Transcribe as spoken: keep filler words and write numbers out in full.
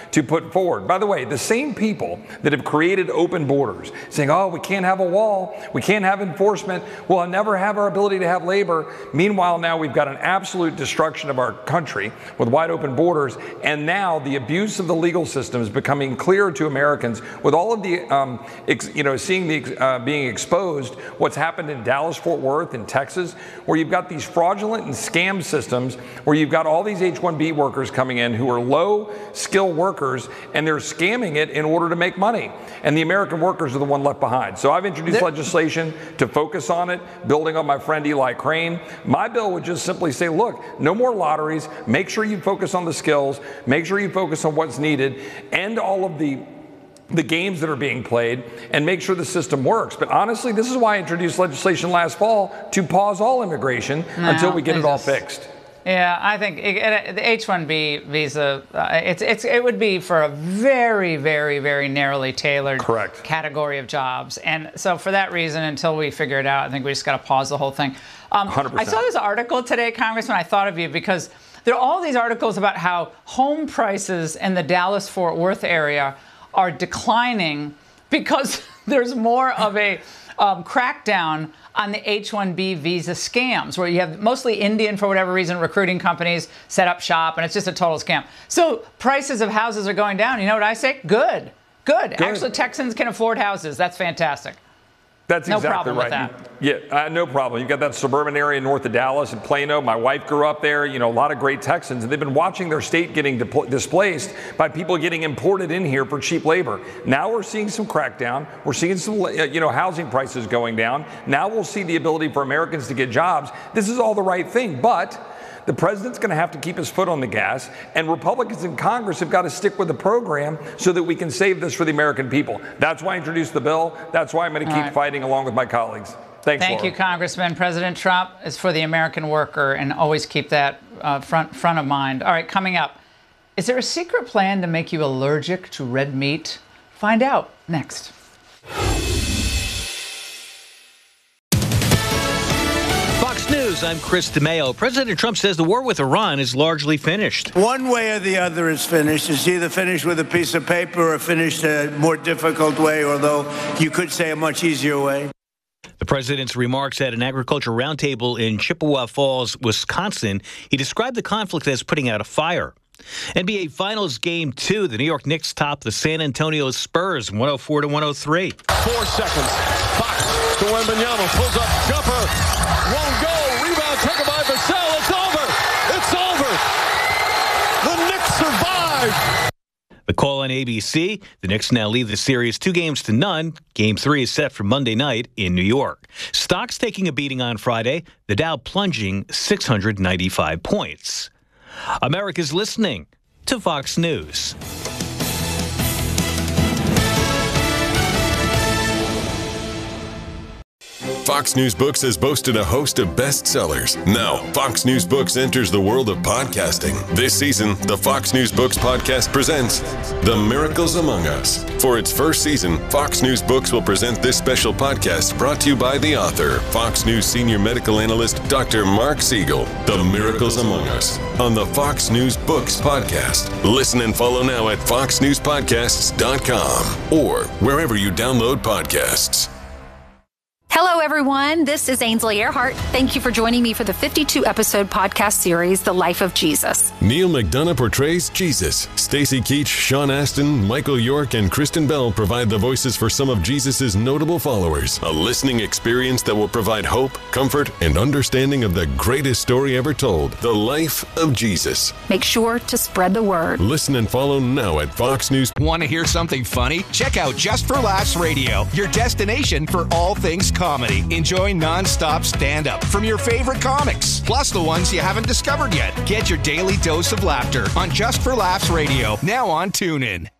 to put forward. By the way, the same people that have created open borders, saying, oh, we can't have a wall, we can't have enforcement, we'll never have our ability to have labor. Meanwhile, now we've got an absolute destruction of our country with wide open borders, and now the abuse of the legal system is becoming clear to Americans with all of the, um, ex, you know, seeing the uh, being exposed, what's happened in Dallas, Fort Worth, in Texas, where you've got these fraudulent and scam systems, where you've got all these H one B workers coming in who are low-skill workers, and they're scamming it in order to make money. And the American workers are the one left behind. So I've introduced there- legislation to focus on it, building on my friend Eli Crane. My bill would just simply say, look, no more lotteries. Make sure you focus on the skills. Make sure you focus on what's needed. End all of the the games that are being played, and make sure the system works. But honestly, this is why I introduced legislation last fall to pause all immigration no, until we get it all fixed. Yeah, I think it, it, the H one B visa, uh, it's it's it would be for a very, very, very narrowly tailored Correct. category of jobs. And so for that reason, until we figure it out, I think we just got to pause the whole thing. Um, one hundred percent. I saw this article today, Congressman, I thought of you because there are all these articles about how home prices in the Dallas-Fort Worth area are declining because there's more of a um, crackdown on the H one B visa scams, where you have mostly Indian, for whatever reason, recruiting companies set up shop, and it's just a total scam. So prices of houses are going down. You know what I say? Good. Good. Good. Actually, Texans can afford houses. That's fantastic. That's no exactly problem right. With that. Yeah, uh, no problem. You've got that suburban area north of Dallas and Plano. My wife grew up there. You know, a lot of great Texans, and they've been watching their state getting dipl- displaced by people getting imported in here for cheap labor. Now we're seeing some crackdown. We're seeing some, uh, you know, housing prices going down. Now we'll see the ability for Americans to get jobs. This is all the right thing, but the president's going to have to keep his foot on the gas, and Republicans in Congress have got to stick with the program so that we can save this for the American people. That's why I introduced the bill. That's why I'm going to keep right. fighting along with my colleagues. Thanks, Thank Laura. you, Congressman. President Trump is for the American worker, and always keep that uh, front front of mind. All right, coming up, is there a secret plan to make you allergic to red meat? Find out next. News, I'm Chris DeMeo. President Trump says the war with Iran is largely finished. One way or the other is finished. It's either finished with a piece of paper or finished a more difficult way, although you could say a much easier way. The president's remarks at an agriculture roundtable in Chippewa Falls, Wisconsin. He described the conflict as putting out a fire. N B A Finals Game two. The New York Knicks top the San Antonio Spurs one oh four to one oh three. Four seconds. Fox to Wembanyama. Pulls up. Jumper. Won't go. Rebound taken by Vassell. It's over. It's over. The Knicks survive. The call on A B C. The Knicks now lead the series two games to none. Game three is set for Monday night in New York. Stocks taking a beating on Friday. The Dow plunging six hundred ninety-five points. America's listening to Fox News. Fox News Books has boasted a host of bestsellers. Now, Fox News Books enters the world of podcasting. This season, the Fox News Books podcast presents The Miracles Among Us. For its first season, Fox News Books will present this special podcast brought to you by the author, Fox News senior medical analyst, Doctor Mark Siegel. The Miracles Among Us on the Fox News Books podcast. Listen and follow now at fox news podcasts dot com or wherever you download podcasts. Hello, everyone. This is Ainsley Earhart. Thank you for joining me for the fifty-two episode podcast series, The Life of Jesus. Neil McDonough portrays Jesus. Stacy Keach, Sean Astin, Michael York, and Kristen Bell provide the voices for some of Jesus' notable followers. A listening experience that will provide hope, comfort, and understanding of the greatest story ever told, the life of Jesus. Make sure to spread the word. Listen and follow now at Fox News. Want to hear something funny? Check out Just for Laughs Radio, your destination for all things comedy. Enjoy non-stop stand-up from your favorite comics, plus the ones you haven't discovered yet. Get your daily dose of laughter on Just for Laughs Radio, now on TuneIn.